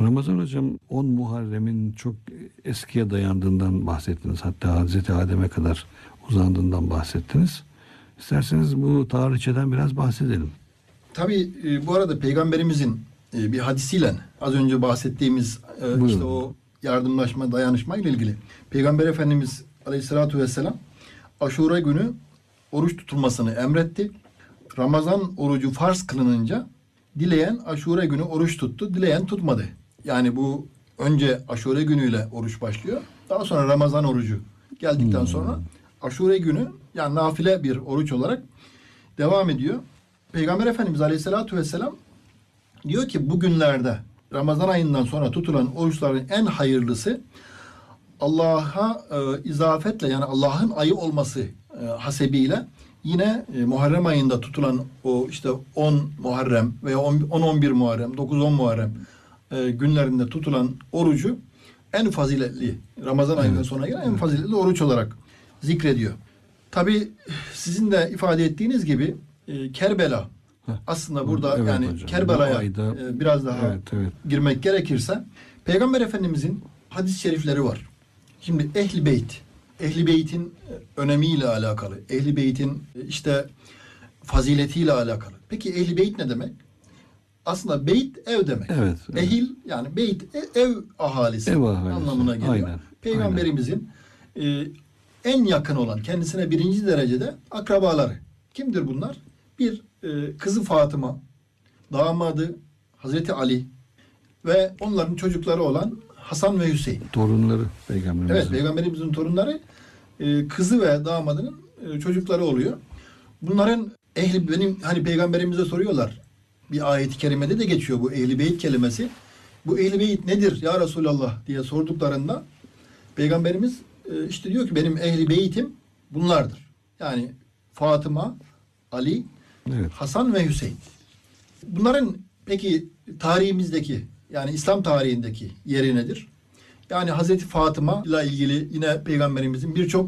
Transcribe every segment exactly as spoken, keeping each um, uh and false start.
Ramazan Hocam, on Muharrem'in çok eskiye dayandığından bahsettiniz. Hatta Hazreti Adem'e kadar uzandığından bahsettiniz. İsterseniz bu tarihçeden biraz bahsedelim. Tabii e, bu arada Peygamberimizin e, bir hadisiyle az önce bahsettiğimiz e, işte o yardımlaşma, dayanışma ile ilgili Peygamber Efendimiz Aleyhisselatü Vesselam Aşure günü oruç tutulmasını emretti. Ramazan orucu farz kılınınca dileyen Aşure günü oruç tuttu, dileyen tutmadı. Yani bu önce Aşure günüyle oruç başlıyor. Daha sonra Ramazan orucu geldikten hmm. sonra Aşure günü, yani nafile bir oruç olarak devam ediyor. Peygamber Efendimiz Aleyhisselatü Vesselam diyor ki bu günlerde Ramazan ayından sonra tutulan oruçların en hayırlısı Allah'a e, izafetle, yani Allah'ın ayı olması e, hasebiyle yine e, Muharrem ayında tutulan o işte on Muharrem veya on on bir Muharrem, dokuz on Muharrem e, günlerinde tutulan orucu en faziletli, Ramazan evet. ayından sonra gelen en faziletli oruç olarak zikrediyor. Tabii sizin de ifade ettiğiniz gibi e, Kerbela Heh. aslında burada evet, yani hocam. Kerbela'ya ayda, e, biraz daha evet, evet. girmek gerekirse Peygamber Efendimizin hadis-i şerifleri var. Şimdi Ehl-i Beyt, Ehl-i Beyt'in önemiyle alakalı, Ehl-i Beyt'in işte faziletiyle alakalı. Peki Ehl-i Beyt ne demek? Aslında beyt ev demek. Evet, evet. Ehil yani beyt ev ahalisi, ev ahalisi anlamına geliyor. Aynen, Peygamberimizin aynen. E, en yakın olan, kendisine birinci derecede akrabaları. Kimdir bunlar? Bir e, kızı Fatıma, damadı Hazreti Ali ve onların çocukları olan Hasan ve Hüseyin. Torunları Peygamberimizin. Evet, Peygamberimizin torunları, e, kızı ve damadının e, çocukları oluyor. Bunların ehli, benim hani Peygamberimize soruyorlar. Bir ayet-i kerimede de geçiyor bu Ehl-i Beyt kelimesi. Bu Ehl-i Beyt nedir ya Resulallah diye sorduklarında Peygamberimiz e, işte diyor ki benim Ehl-i Beytim bunlardır. Yani Fatıma, Ali, evet. Hasan ve Hüseyin. Bunların peki tarihimizdeki, yani İslam tarihindeki yeri nedir? Yani Hazreti Fatıma ile ilgili yine Peygamberimizin birçok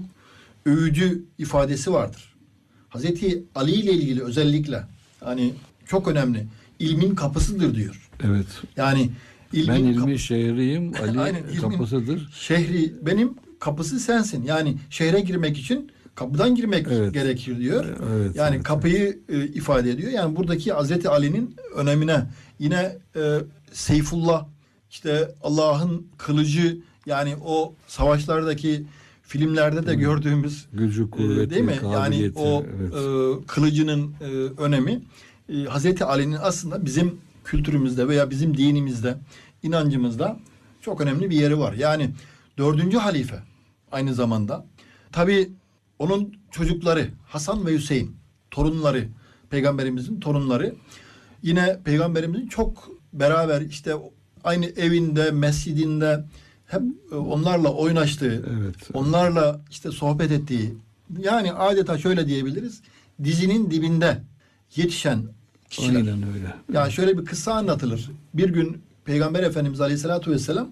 övücü ifadesi vardır. Hazreti Ali ile ilgili özellikle hani çok önemli. İlmin kapısıdır diyor. Evet. Yani ilmin ben ilmin kapı... şehriyim, Ali Aynen, kapısıdır. Şehri benim, kapısı sensin. Yani şehre girmek için kapıdan girmek evet. gerekir diyor. Evet, yani evet, kapıyı evet. E, ifade ediyor. Yani buradaki Hazreti Ali'nin önemine, yine e, Seyfullah, işte Allah'ın kılıcı, yani o savaşlardaki filmlerde de evet. gördüğümüz gücü, kuvveti, e, değil mi? Yani o evet. e, kılıcının e, önemi. E, Hazreti Ali'nin aslında bizim kültürümüzde veya bizim dinimizde, inancımızda çok önemli bir yeri var. Yani dördüncü halife aynı zamanda. Tabii onun çocukları Hasan ve Hüseyin, torunları, Peygamberimizin torunları, yine Peygamberimizin çok beraber işte aynı evinde, mescidinde hep onlarla oynaştığı, evet. onlarla işte sohbet ettiği, yani adeta şöyle diyebiliriz, dizinin dibinde yetişen kişiler. Aynen öyle. Yani şöyle bir kıssa anlatılır. Bir gün Peygamber Efendimiz Aleyhisselatü Vesselam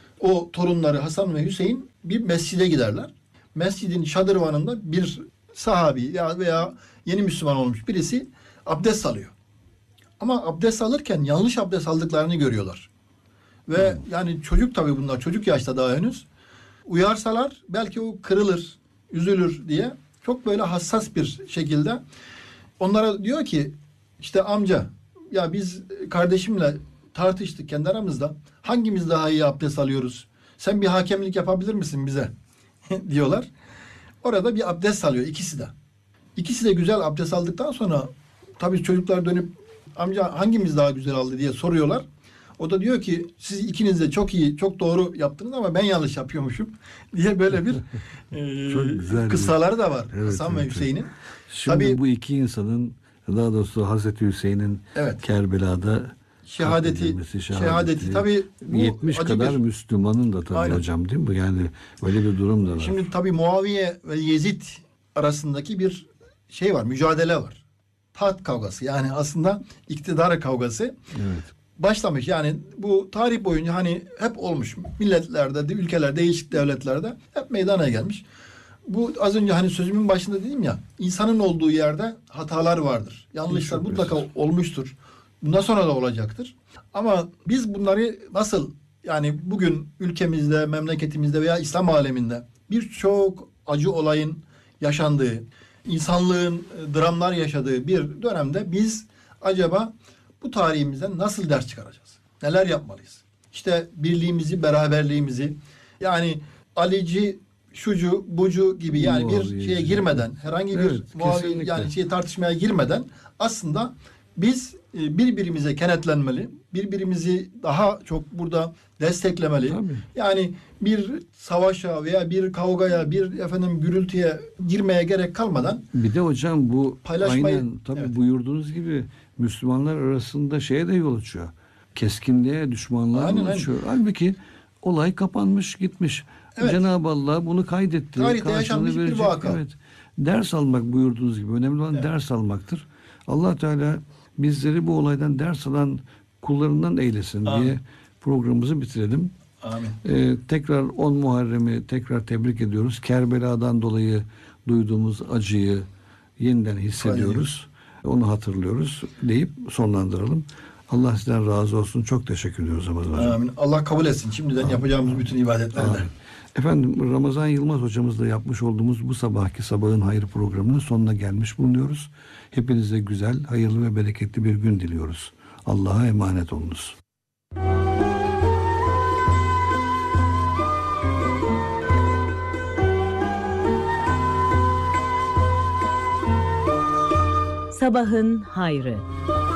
o torunları Hasan ve Hüseyin bir mescide giderler. Mescidin şadırvanında bir sahabi ya veya yeni Müslüman olmuş birisi abdest alıyor. Ama abdest alırken yanlış abdest aldıklarını görüyorlar. Ve hmm. yani çocuk tabii bunlar, çocuk yaşta daha henüz. Uyarsalar belki o kırılır, üzülür diye çok böyle hassas bir şekilde onlara diyor ki işte amca ya biz kardeşimle tartıştık kendi aramızda. Hangimiz daha iyi abdest alıyoruz? Sen bir hakemlik yapabilir misin bize? diyorlar. Orada bir abdest alıyor ikisi de. İkisi de güzel abdest aldıktan sonra tabii çocuklar dönüp amca hangimiz daha güzel aldı diye soruyorlar. O da diyor ki siz ikiniz de çok iyi, çok doğru yaptınız ama ben yanlış yapıyormuşum diye böyle bir e, kıssaları da var evet, Hasan evet, ve Hüseyin'in. Şimdi tabii, bu iki insanın, daha doğrusu Hazreti Hüseyin'in evet. Kerbela'da şehadeti, şehadeti, şehadeti tabii yetmiş kadar bir... Müslümanın da tabii Aynen. hocam değil mi? Yani böyle bir durum da var. Şimdi tabii Muaviye ve Yezid arasındaki bir şey var, mücadele var. Taht kavgası, yani aslında iktidar kavgası. Evet. Başlamış, yani bu tarih boyunca hani hep olmuş. Milletlerde, ülkeler, değişik devletlerde hep meydana gelmiş. Bu az önce hani sözümün başında dedim ya, insanın olduğu yerde hatalar vardır. Yanlışlar mutlaka olmuştur. Bundan sonra da olacaktır. Ama biz bunları nasıl, yani bugün ülkemizde, memleketimizde veya İslam aleminde birçok acı olayın yaşandığı, insanlığın dramlar yaşadığı bir dönemde biz acaba bu tarihimizden nasıl ders çıkaracağız? Neler yapmalıyız? İşte birliğimizi, beraberliğimizi, yani Alici, şucu, bucu gibi, yani bir Muaviye. şeye girmeden, herhangi bir Evet, muavi, kesinlikle. yani şey tartışmaya girmeden aslında biz e, birbirimize kenetlenmeli, birbirimizi daha çok burada desteklemeli. Tabii. Yani bir savaşa veya bir kavgaya, bir efendim gürültüye girmeye gerek kalmadan Bir de hocam bu Paylaşmayı- aynen tabii evet. buyurduğunuz gibi Müslümanlar arasında şeye de yol açıyor. Keskinliğe, düşmanlığa Aynen, yol aynen. açıyor. Halbuki olay kapanmış gitmiş. Evet. Cenab-ı Allah bunu kaydetti. Tarihte karşılığını yaşanmış bir verecek. vaka. Evet. Ders almak buyurduğunuz gibi. Önemli olan Evet. ders almaktır. Allah Teala bizleri bu olaydan ders alan kullarından eylesin Amin. diye programımızı bitirelim. amin. Ee, tekrar on Muharrem'i tekrar tebrik ediyoruz. Kerbela'dan dolayı duyduğumuz acıyı yeniden hissediyoruz. Onu hatırlıyoruz deyip sonlandıralım. Allah sizden razı olsun. Çok teşekkür ediyoruz Ramazan Hocam. Amin. Allah kabul etsin şimdiden yapacağımız bütün ibadetlerden. Amin. Efendim Ramazan Yılmaz hocamızla yapmış olduğumuz bu sabahki Sabahın Hayrı programının sonuna gelmiş bulunuyoruz. Hepinize güzel, hayırlı ve bereketli bir gün diliyoruz. Allah'a emanet olunuz. Sabahın Hayrı.